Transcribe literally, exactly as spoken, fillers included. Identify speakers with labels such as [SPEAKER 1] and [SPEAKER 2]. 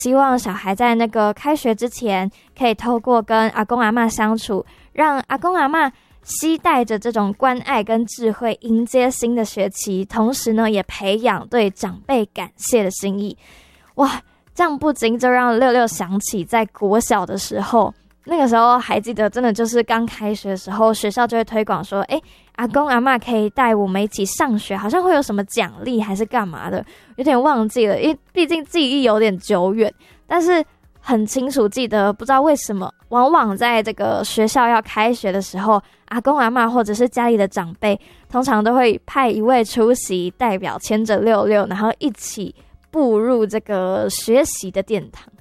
[SPEAKER 1] 希望小孩在那个开学之前，可以透过跟阿公阿嬷相处，让阿公阿嬷期待着这种关爱跟智慧，迎接新的学期，同时呢，也培养对长辈感谢的心意。哇，这样不禁就让六六想起在国小的时候，那个时候还记得，真的就是刚开学的时候，学校就会推广说，诶，阿公阿嬷可以带我们一起上学，好像会有什么奖励还是干嘛的，有点忘记了，因为毕竟记忆有点久远，但是很清楚记得，不知道为什么，往往在这个学校要开学的时候，阿公阿嬷或者是家里的长辈，通常都会派一位出席代表牵着六六，然后一起步入这个学习的殿堂。